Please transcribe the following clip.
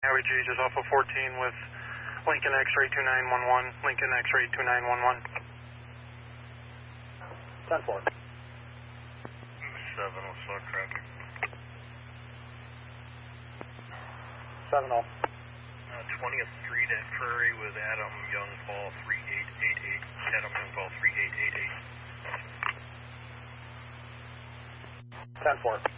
Highway G, just off of 14 with Lincoln X-ray 2911, Lincoln X-ray 2911. 10-4. 7, what's up, traffic? 7-0. 20th Street at Prairie with Adam Young Paul 3888. Adam Young Paul 3888. 10-4.